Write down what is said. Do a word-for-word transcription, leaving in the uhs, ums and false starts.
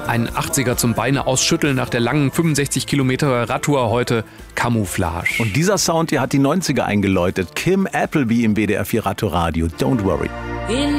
Ein achtziger zum Beine ausschütteln nach der langen fünfundsechzig Kilometer Radtour heute, Camouflage. Und dieser Sound hier hat die neunziger eingeläutet. Kim Appleby im W D R vier Radtour Radio. Don't worry.